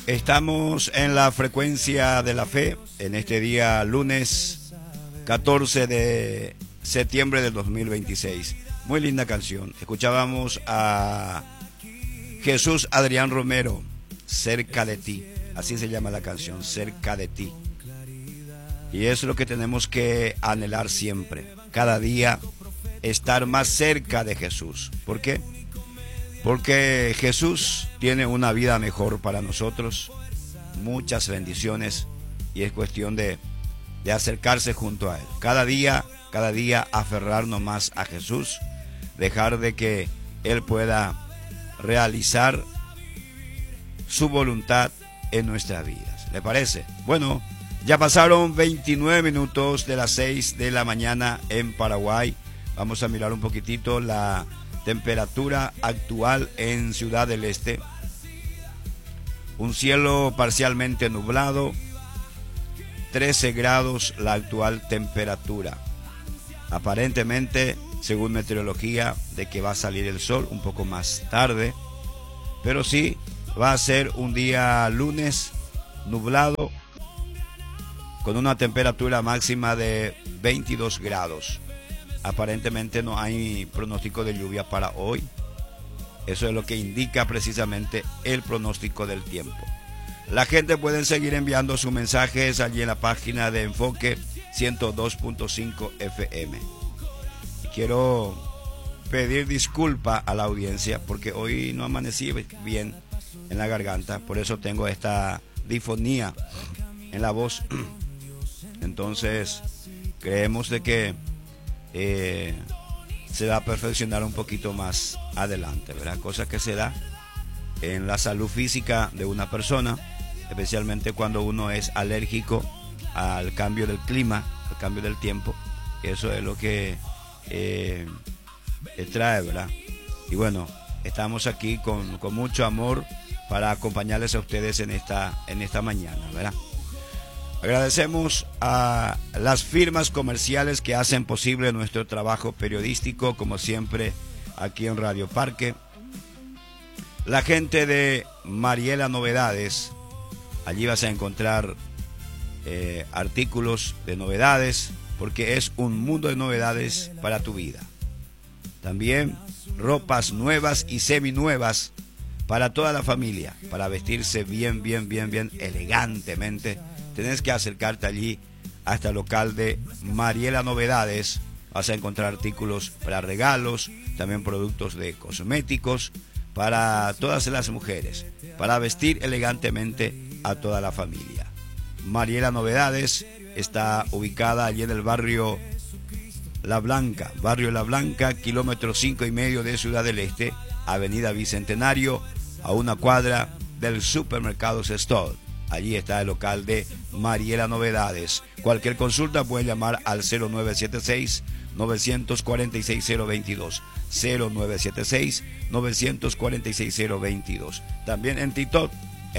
Estamos en la frecuencia de la fe en este día lunes 14 de septiembre del 2026. Muy linda canción. Escuchábamos a Jesús Adrián Romero, Cerca de ti. Así se llama la canción, Cerca de ti. Y es lo que tenemos que anhelar siempre. Cada día estar más cerca de Jesús. ¿Por qué? Porque Jesús tiene una vida mejor para nosotros, muchas bendiciones, y es cuestión de acercarse junto a Él. Cada día aferrarnos más a Jesús, dejar de que Él pueda realizar su voluntad en nuestras vidas. ¿Le parece? Bueno, ya pasaron 29 minutos de las 6 de la mañana en Paraguay. Vamos a mirar un poquitito la temperatura actual en Ciudad del Este. Un cielo parcialmente nublado, 13 grados la actual temperatura. Aparentemente, según meteorología, de que va a salir el sol un poco más tarde, pero sí va a ser un día lunes nublado con una temperatura máxima de 22 grados. Aparentemente no hay pronóstico de lluvia para hoy. Eso es lo que indica precisamente el pronóstico del tiempo. La gente puede seguir enviando sus mensajes allí en la página de Enfoque 102.5 FM. Y quiero pedir disculpa a la audiencia porque hoy no amanecí bien en la garganta. Por eso tengo esta difonía en la voz. Entonces creemos de que se va a perfeccionar un poquito más adelante, ¿verdad? Cosa que se da en la salud física de una persona, especialmente cuando uno es alérgico al cambio del clima, al cambio del tiempo. Eso es lo que trae, ¿verdad? Y bueno, estamos aquí con mucho amor para acompañarles a ustedes en esta mañana, ¿verdad? Agradecemos a las firmas comerciales que hacen posible nuestro trabajo periodístico, como siempre, aquí en Radio Parque. La gente de Mariela Novedades, allí vas a encontrar artículos de novedades, porque es un mundo de novedades para tu vida. También ropas nuevas y seminuevas para toda la familia, para vestirse bien elegantemente. Tenés que acercarte allí hasta el local de Mariela Novedades. Vas a encontrar artículos para regalos, también productos de cosméticos para todas las mujeres, para vestir elegantemente a toda la familia. Mariela Novedades está ubicada allí en el barrio La Blanca, kilómetro 5,5 de Ciudad del Este, Avenida Bicentenario, a una cuadra del supermercado Sestol. Allí está el local de Mariela Novedades. Cualquier consulta puede llamar al 0976-946-022. 0976-946-022. También en TikTok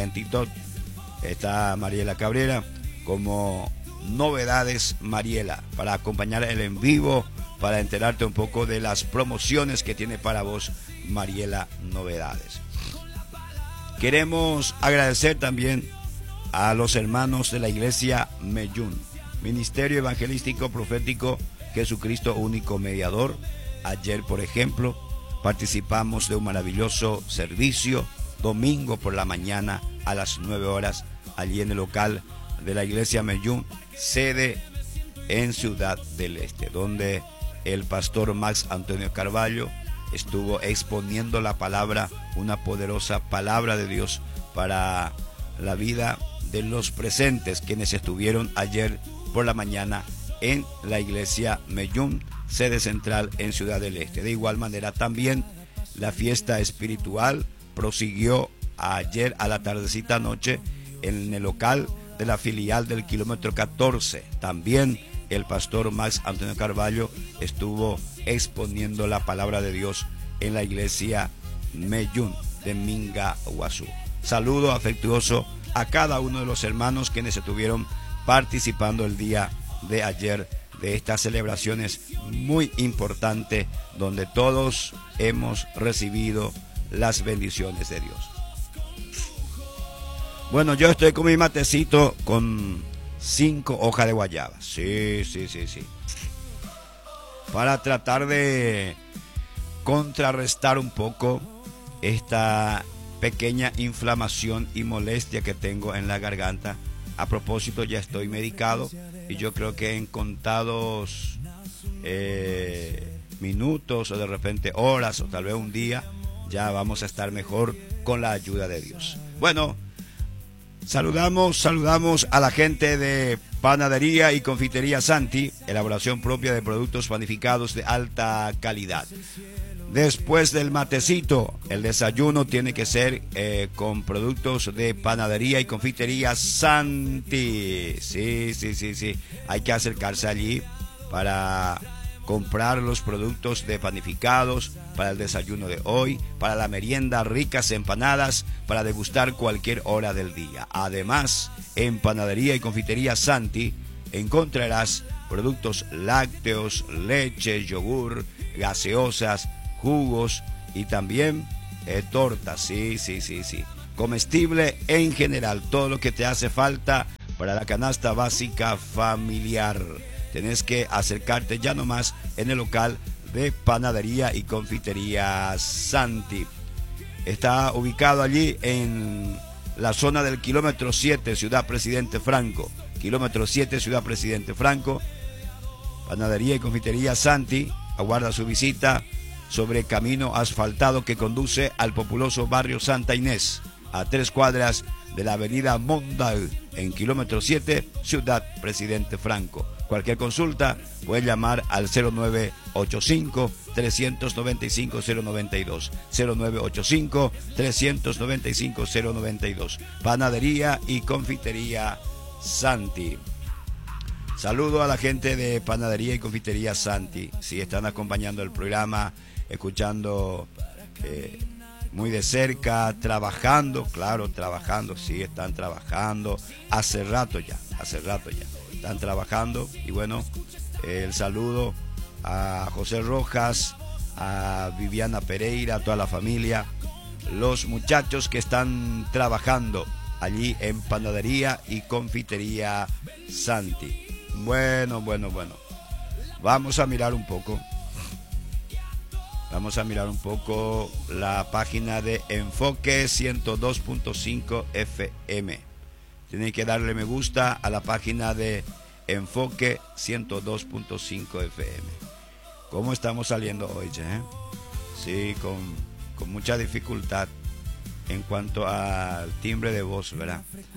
está Mariela Cabrera como Novedades Mariela, para acompañar el en vivo, para enterarte un poco de las promociones que tiene para vos Mariela Novedades. Queremos agradecer también a los hermanos de la iglesia Meyún, Ministerio Evangelístico Profético Jesucristo Único Mediador. Ayer, por ejemplo, participamos de un maravilloso servicio, domingo por la mañana a las 9 horas, allí en el local de la iglesia Meyún, sede en Ciudad del Este, donde el pastor Max Antonio Carvalho estuvo exponiendo la palabra, una poderosa palabra de Dios para la vida de los presentes, quienes estuvieron ayer por la mañana en la iglesia Meyún, sede central en Ciudad del Este. De igual manera, también la fiesta espiritual prosiguió ayer a la tardecita noche en el local de la filial del kilómetro 14. También el pastor Max Antonio Carvalho estuvo exponiendo la palabra de Dios en la iglesia Meyún de Mingaguazú. Saludo afectuoso a cada uno de los hermanos quienes estuvieron participando el día de ayer de estas celebraciones muy importantes, donde todos hemos recibido las bendiciones de Dios. Bueno, yo estoy con mi matecito con 5 hojas de guayaba. Sí, sí, sí, sí. Para tratar de contrarrestar un poco esta pequeña inflamación y molestia que tengo en la garganta. A propósito, ya estoy medicado y yo creo que en contados minutos o de repente horas o tal vez un día ya vamos a estar mejor con la ayuda de Dios. Bueno, saludamos a la gente de Panadería y Confitería Santi, elaboración propia de productos panificados de alta calidad. Después del matecito, el desayuno tiene que ser con productos de Panadería y Confitería Santi. Sí, sí, sí, sí. Hay que acercarse allí para comprar los productos de panificados para el desayuno de hoy, para la merienda, ricas empanadas, para degustar cualquier hora del día. Además, en Panadería y Confitería Santi encontrarás productos lácteos, leche, yogur, gaseosas, jugos y también tortas, sí, sí, sí, sí. Comestible en general, todo lo que te hace falta para la canasta básica familiar. Tenés que acercarte ya nomás en el local de Panadería y Confitería Santi. Está ubicado allí en la zona del kilómetro 7, Ciudad Presidente Franco. Kilómetro 7, Ciudad Presidente Franco. Panadería y Confitería Santi aguarda su visita sobre camino asfaltado que conduce al populoso barrio Santa Inés, a 3 cuadras de la avenida Mondal, en kilómetro 7, Ciudad Presidente Franco. Cualquier consulta puede llamar al 0985-395-092. 0985-395-092. Panadería y Confitería Santi. Saludo a la gente de Panadería y Confitería Santi. Si están acompañando el programa, escuchando muy de cerca, trabajando, claro, trabajando, sí, están trabajando, hace rato ya, están trabajando. Y bueno, el saludo a José Rojas, a Viviana Pereira, a toda la familia, los muchachos que están trabajando allí en Panadería y Confitería Santi. Bueno, vamos a mirar un poco la página de Enfoque 102.5 FM. Tienen que darle me gusta a la página de Enfoque 102.5 FM. ¿Cómo estamos saliendo hoy, Sí, con mucha dificultad en cuanto al timbre de voz, ¿verdad?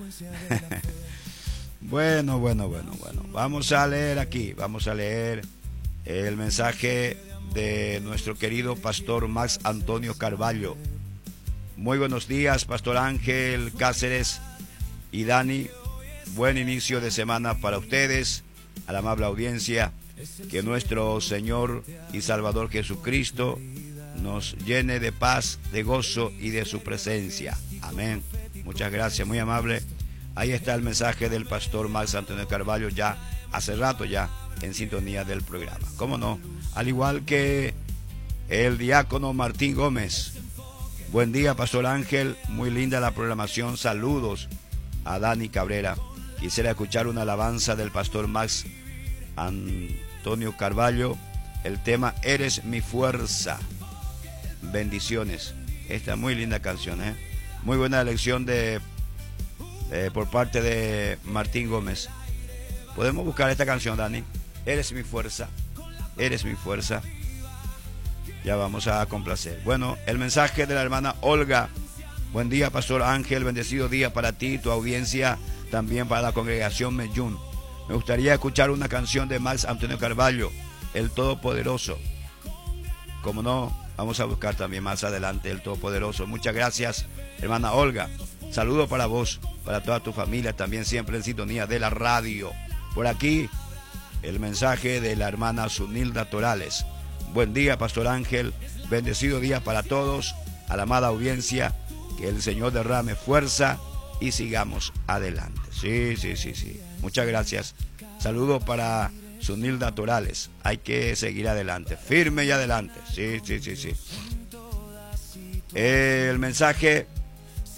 Bueno. Vamos a leer el mensaje de nuestro querido pastor Max Antonio Carballo. Muy buenos días, Pastor Ángel Cáceres y Dani. Buen inicio de semana para ustedes, a la amable audiencia. Que nuestro Señor y Salvador Jesucristo nos llene de paz, de gozo y de su presencia. Amén. Muchas gracias, muy amable. Ahí está el mensaje del pastor Max Antonio Carballo, ya hace rato ya en sintonía del programa. ¿Cómo no? Al igual que el diácono Martín Gómez. Buen día, Pastor Ángel. Muy linda la programación. Saludos a Dani Cabrera. Quisiera escuchar una alabanza del pastor Max Antonio Carballo. El tema Eres mi fuerza. Bendiciones. Esta muy linda canción, Muy buena elección por parte de Martín Gómez. Podemos buscar esta canción, Dani. Eres mi fuerza. Eres mi fuerza. Ya vamos a complacer. Bueno, el mensaje de la hermana Olga. Buen día, Pastor Ángel. Bendecido día para ti y tu audiencia. También para la congregación Medjún. Me gustaría escuchar una canción de Max Antonio Carballo, El Todopoderoso. Como no, vamos a buscar también más adelante El Todopoderoso. Muchas gracias, hermana Olga. Saludo para vos, para toda tu familia, también siempre en sintonía de la radio. Por aquí, el mensaje de la hermana Zunilda Torales. Buen día, Pastor Ángel. Bendecido día para todos. A la amada audiencia, que el Señor derrame fuerza y sigamos adelante. Sí. Muchas gracias. Saludo para Zunilda Torales. Hay que seguir adelante, firme y adelante. Sí. El mensaje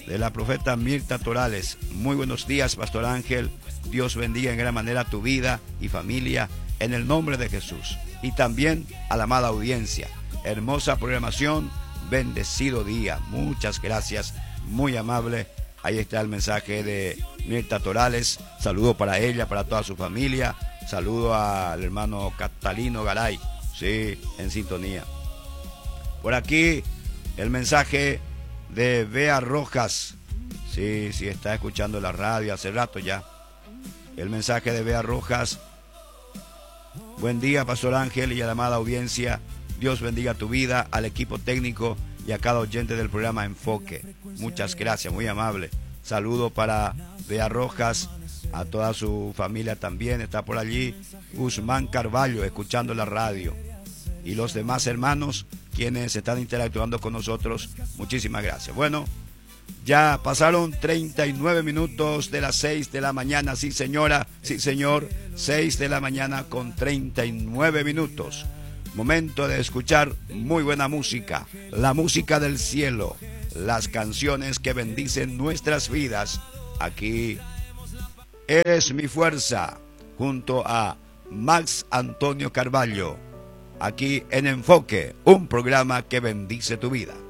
de la profeta Mirta Torales. Muy buenos días, Pastor Ángel. Dios bendiga en gran manera tu vida y familia en el nombre de Jesús. Y también a la amada audiencia. Hermosa programación, bendecido día. Muchas gracias, muy amable. Ahí está el mensaje de Mirta Torales. Saludo para ella, para toda su familia. Saludo al hermano Catalino Garay, sí, en sintonía. Por aquí el mensaje de Bea Rojas. Sí, está escuchando la radio hace rato ya. El mensaje de Bea Rojas. Buen día, Pastor Ángel y a la amada audiencia. Dios bendiga tu vida, al equipo técnico y a cada oyente del programa Enfoque. Muchas gracias, muy amable. Saludo para Bea Rojas, a toda su familia también. Está por allí Guzmán Carballo escuchando la radio. Y los demás hermanos quienes están interactuando con nosotros, muchísimas gracias. Bueno, ya pasaron 39 minutos de las 6 de la mañana. Sí, señora, sí, señor. 6 de la mañana con 39 minutos. Momento de escuchar muy buena música. La música del cielo. Las canciones que bendicen nuestras vidas. Aquí, Eres mi fuerza, junto a Max Antonio Carballo. Aquí en Enfoque, un programa que bendice tu vida.